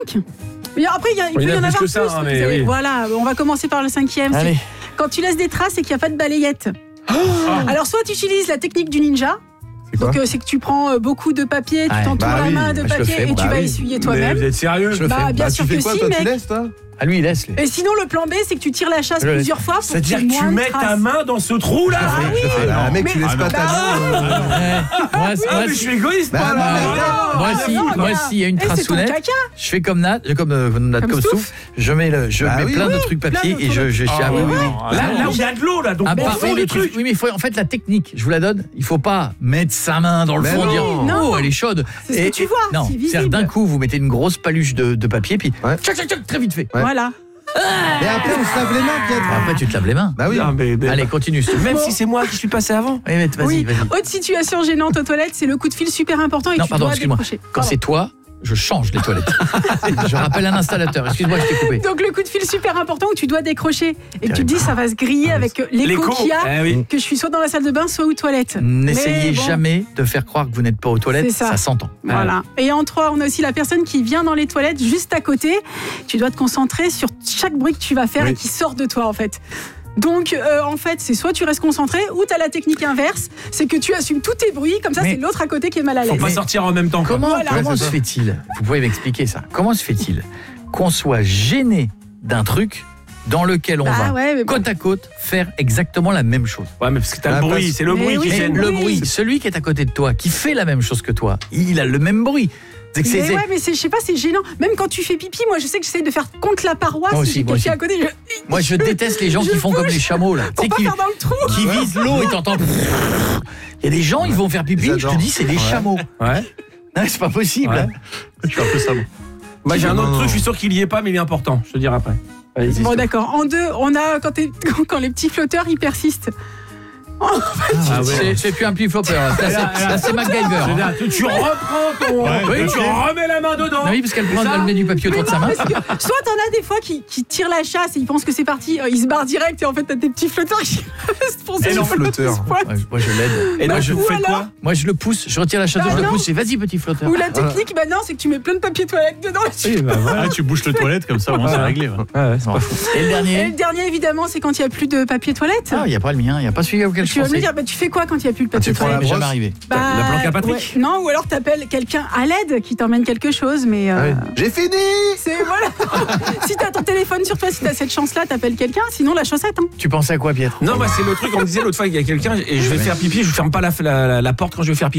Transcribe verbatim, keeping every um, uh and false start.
Mais après, il, y a, il il peut y en avoir plus. plus. Que ça, hein, mais oui. Voilà, on va commencer par le cinquième. Allez. Quand tu laisses des traces et qu'il n'y a pas de balayette. Oh. Alors, soit tu utilises la technique du ninja. Donc euh, c'est que tu prends euh, beaucoup de papier, tu ouais, t'entoures bah la oui, main de papier fais, et bah tu vas oui. essuyer toi-même. Mais vous êtes sérieux? Je le bah, fais. Bien bah, sûr tu fais que quoi, si, toi, mec. Tu laisses, toi? Ah lui il laisse lui. Et sinon le plan B c'est que tu tires la chasse je plusieurs fois pour c'est-à-dire que tu mets ta main dans ce trou là. Ah oui. Ah mec, tu laisses pas ta main. Moi je suis égoïste. Moi aussi, moi aussi il y a une traçonnette. Je fais comme Nat, comme Nat comme souffle, je mets le je mets plein de trucs papier et je je ah oui oui. Là il y a de l'eau là donc fond le truc. Oui mais il faut en fait la technique, je vous la donne, il faut pas mettre sa main dans le fond dire oh elle est chaude. C'est ce que tu vois, non, c'est d'un coup vous mettez une grosse paluche de de papier puis tchac tchac tchac très vite fait. Voilà. Et après on se lave les mains Pierre. Après tu te laves les mains. Bah oui. Non, mais, mais, allez continue. Même bon. Si c'est moi qui suis passé avant. Oui, mais vas-y, oui. vas-y. Autre situation gênante aux toilettes, c'est le coup de fil super important et non, tu pardon, dois décrocher. Quand c'est toi, je change les toilettes. Je rappelle un installateur. Excuse-moi, je t'ai coupé. Donc le coup de fil super important où tu dois décrocher et que tu te dis ça va se griller ah, avec l'écho qu'il y a, eh oui. que je suis soit dans la salle de bain soit aux toilettes. N'essayez bon. jamais de faire croire que vous n'êtes pas aux toilettes, ça, ça s'entend. Voilà. Ouais. Et en trois, on a aussi la personne qui vient dans les toilettes juste à côté. Tu dois te concentrer sur chaque bruit que tu vas faire oui. et qui sort de toi en fait. Donc euh, en fait c'est soit tu restes concentré ou tu as la technique inverse, c'est que tu assumes tous tes bruits, comme ça mais c'est l'autre à côté qui est mal à l'aise. Faut pas mais sortir en même temps. Comment, voilà. comment se fait-il, vous pouvez m'expliquer ça, comment se fait-il qu'on soit gêné d'un truc dans lequel on bah, va ouais, côte bon. à côte faire exactement la même chose? Ouais mais parce que t'as ah, le bruit, c'est le bruit oui, qui gêne. Le bruit, celui qui est à côté de toi, qui fait la même chose que toi, il a le même bruit. C'est que mais c'est, ouais, mais c'est, je sais pas, c'est gênant. Même quand tu fais pipi, moi je sais que j'essaie de faire contre la paroi. Moi si aussi, moi aussi. À côté, je... Moi je déteste les gens je qui font bouge. comme les chameaux là. Pour pas qui, faire dans le trou. Qui visent l'eau et t'entends. Il y a des gens, ils vont faire pipi, je te dis, c'est des ouais. chameaux. Ouais. Non, c'est pas possible. Ouais. Hein. Je suis un peu ça. Moi j'ai un autre non, truc, non. je suis sûr qu'il y est pas, mais il est important. Je te dirai après. Allez, bon d'accord. En deux, on a quand, quand les petits flotteurs ils persistent. Oh, ah ouais. c'est, c'est plus un petit flopper, là, c'est, là, là, c'est MacGyver. Hein. Tu, tu reprends ton... Ouais, oui, tu remets la main dedans. Non, oui, parce qu'elle prend, elle met du papier autour de sa main. Que, soit t'en as des fois qui, qui tirent la chasse et ils pensent que c'est parti, euh, ils se barrent direct et en fait t'as des petits flotteurs qui restent pour et non, flotteur. Ouais, moi je l'aide. Et moi, non, je fais alors, quoi moi je le pousse, je retire la chasse, bah, je le pousse et vas-y petit flotteur. Ou la technique, bah non, c'est que tu mets plein de papier toilette dedans. Oui, bah voilà, tu bouges le toilette comme ça, bon, c'est réglé. Ouais, c'est pas fou. Et le dernier? Et le dernier évidemment, c'est quand il y a plus de papier toilette. Ah, il y a pas le mien, il y a pas celui auquel je pensais. Tu vas me dire, bah tu fais quoi quand il n'y a plus le papier toilette? Ça m'est jamais arrivé. Bah, la planque à Patrick ouais. Non, ou alors t'appelles quelqu'un à l'aide qui t'emmène quelque chose, mais... Euh, ah oui. J'ai fini. C'est, voilà. Si t'as ton téléphone sur toi, si t'as cette chance-là, t'appelles quelqu'un, sinon la chaussette. Hein. Tu pensais à quoi, Pierre? Non, bah c'est le truc, on me disait l'autre fois, il y a quelqu'un, et je vais faire pipi, je ferme pas la, la, la porte quand je vais faire pipi.